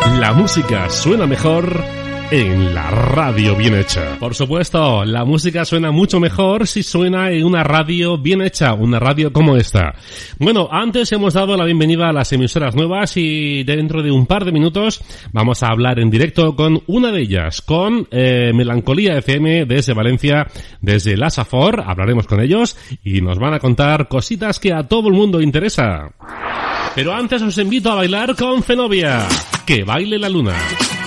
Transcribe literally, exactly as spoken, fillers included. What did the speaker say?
La música suena mejor en la radio bien hecha. Por supuesto, la música suena mucho mejor si suena en una radio bien hecha, una radio como esta. Bueno, antes hemos dado la bienvenida a las emisoras nuevas y dentro de un par de minutos vamos a hablar en directo con una de ellas, con eh, Melancolía F M desde Valencia, desde la Safor. Hablaremos con ellos y nos van a contar cositas que a todo el mundo interesa. Pero antes os invito a bailar con Zenobia. Que baile la luna.